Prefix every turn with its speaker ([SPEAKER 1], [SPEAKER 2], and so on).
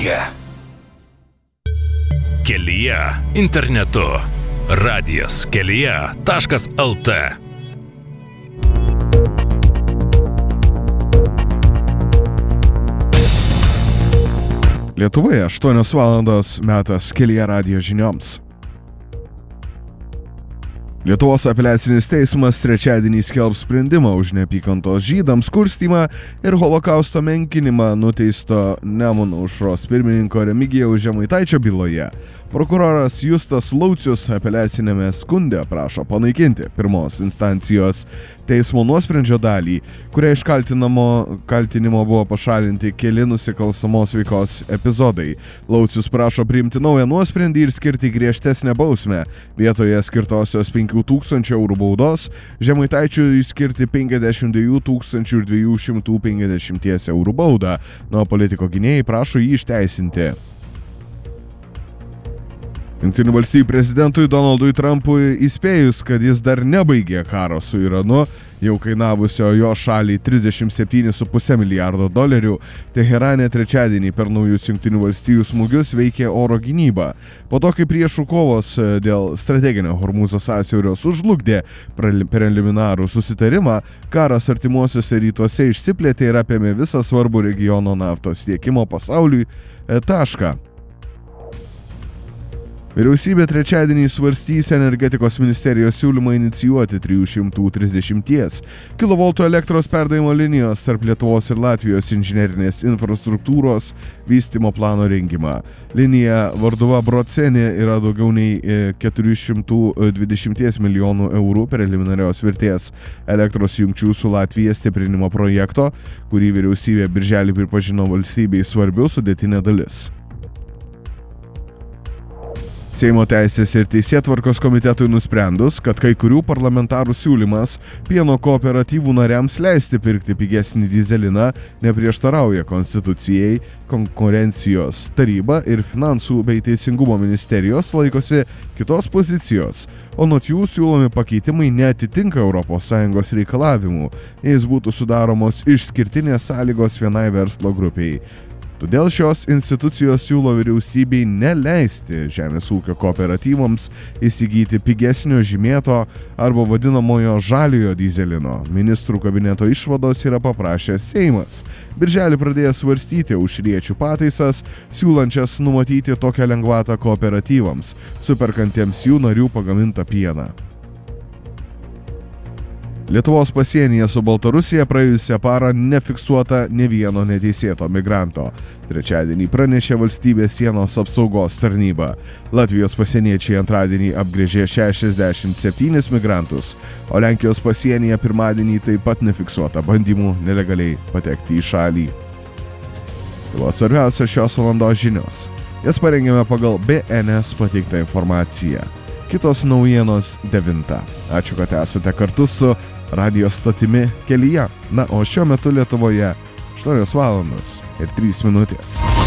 [SPEAKER 1] Kelyje. Kelyje internetu. Radijas kelyje.lt.
[SPEAKER 2] Lietuvoje 8 valandos metas Kelyje radijo žinioms. Lietuvos apeliacinis teismas trečiadienį skelbs sprendimą už neapykantos žydams kurstymą ir holokausto menkinimą nuteisto Nemuno aušros pirmininko Remigijaus Žemaitaičio byloje. Prokuroras Justas Laucius apeliacinėme skunde prašo panaikinti pirmos instancijos teismo nuosprendžio dalį, kuria iš kaltinimo buvo pašalinti keli nusikalstamos veikos epizodai. Laucius prašo priimti naują nuosprendį ir skirti griežtesnę bausmę. Vietoje skirtosios 5,000 eurų baudos Žemaitaičiui skirti 52 250 eurų baudą. Nuo politiko gynėjai prašo jį išteisinti. Jungtinių valstijų prezidentui Donaldui Trumpui įspėjus, kad jis dar nebaigė karo su Iranu, jau kainavusio jo šaliai $37,5 milijardo, Teherane trečiadienį per naujus Jungtinių valstijų smūgius veikė oro gynyba. Po to, kai priešų kovos dėl strateginio Hormūzo sąsiaurio sužlugdė preliminarų susitarimą, karas artimuosiuose rytuose išsiplėtė ir apėmė visą svarbų regiono naftos tiekimo pasauliui tašką. Vyriausybė trečiadienį svarstys energetikos ministerijos siūlymą inicijuoti 330 kV elektros perdavimo linijos tarp Lietuvos ir Latvijos inžinerinės infrastruktūros vystymo plano rengimą. Linija Varduva-Broceni yra daugiau nei 420 milijonų eurų preliminarios vertės elektros jungčių su Latvija stiprinimo projekto, kurį vyriausybė birželį pripažino valstybei svarbiu sudėtinė dalis. Seimo teisės ir teisėtvarkos komitetui nusprendus, kad kai kurių parlamentarų siūlymas pieno kooperatyvų nariams leisti pirkti pigesnį dyzeliną neprieštarauja Konstitucijai, konkurencijos taryba ir finansų bei teisingumo ministerijos laikosi kitos pozicijos, o nuo jų siūlomi pakeitimai neatitinka ES reikalavimų, jais būtų sudaromos išskirtinės sąlygos vienai verslo grupiai. Todėl šios institucijos siūlo vyriausybei neleisti žemės ūkio kooperatyvams įsigyti pigesnio žymėto arba vadinamojo žaliojo dyzelino. Ministrų kabineto išvados yra paprašęs Seimas. Birželį pradėjęs svarstyti aušriečių pataisas, siūlančias numatyti tokią lengvatą kooperatyvams, superkantiems jų narių pagamintą pieną. Lietuvos pasienyje su Baltarusija praėjusią parą nefiksuota ne vieno neteisėto migranto. Trečiadienį pranešė valstybės sienos apsaugos tarnyba. Latvijos pasieniečiai antradienį apgręžė 67 migrantus, o Lenkijos pasienyje pirmadienį taip pat nefiksuota bandymų nelegaliai patekti į šalį. Tai buvo svarbiausia šios valandos žinios. Jas parengėme pagal BNS pateiktą informaciją. Kitos naujienos 9. Ačiū, kad esate kartu su radijo stotimi Kelyje. Na, o šiuo metu Lietuvoje 8 valandos ir 3 minutės.